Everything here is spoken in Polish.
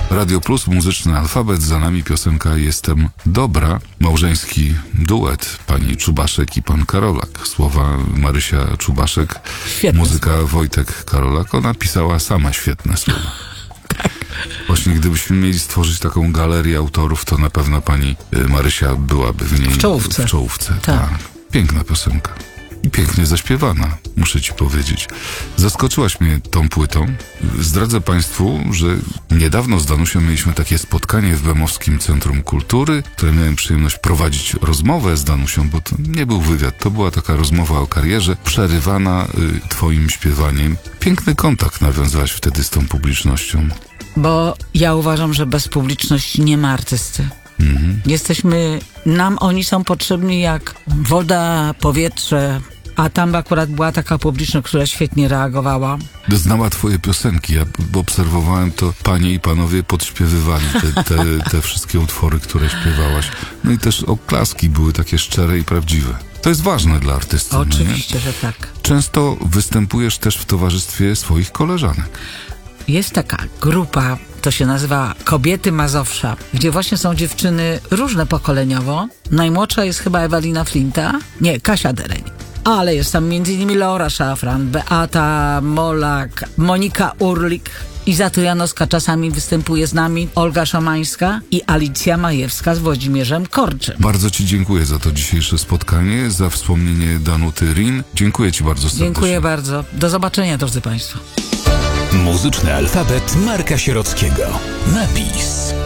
Radio Plus, muzyczny alfabet, za nami piosenka Jestem dobra. Małżeński duet, pani Czubaszek i pan Karolak. Słowa Marysia Czubaszek, Świetne muzyka Wojtek Karolak. Ona pisała sama świetne słowa. Właśnie gdybyśmy mieli stworzyć taką galerię autorów, to na pewno pani Marysia byłaby w niej. W czołówce. W czołówce, Tak. tak. Piękna piosenka. I pięknie zaśpiewana, muszę ci powiedzieć. Zaskoczyłaś mnie tą płytą. Zdradzę państwu, że niedawno z Danusią mieliśmy takie spotkanie w Bemowskim Centrum Kultury, które miałem przyjemność prowadzić rozmowę z Danusią, bo to nie był wywiad, to była taka rozmowa o karierze, przerywana twoim śpiewaniem. Piękny kontakt nawiązałaś wtedy z tą publicznością. Bo ja uważam, że bez publiczności nie ma artysty. Nam oni są potrzebni jak woda, powietrze, a tam akurat była taka publiczność, która świetnie reagowała. Znała twoje piosenki, ja obserwowałem to, panie i panowie podśpiewywali te wszystkie utwory, które śpiewałaś. No i też oklaski były takie szczere i prawdziwe. To jest ważne dla artysty. Oczywiście, nie? że tak. Często występujesz też w towarzystwie swoich koleżanek. Jest taka grupa, to się nazywa Kobiety Mazowsza, gdzie właśnie są dziewczyny różne pokoleniowo. Najmłodsza jest chyba Ewelina Flinta, nie, Kasia Dereń. Ale jest tam m.in. Laura Szafran, Beata Molak, Monika Urlik, Iza Janowska czasami występuje z nami, Olga Szomańska i Alicja Majewska z Włodzimierzem Korczym. Bardzo ci dziękuję za to dzisiejsze spotkanie, za wspomnienie Danuty Rin. Dziękuję ci bardzo serdecznie. Dziękuję bardzo. Do zobaczenia, drodzy państwo. Muzyczny alfabet Marka Sierockiego. Napis.